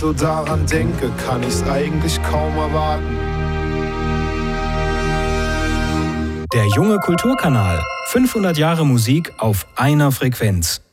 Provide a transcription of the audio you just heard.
so daran denke, kann ich's eigentlich kaum erwarten. Der junge Kulturkanal. 500 Jahre Musik auf einer Frequenz.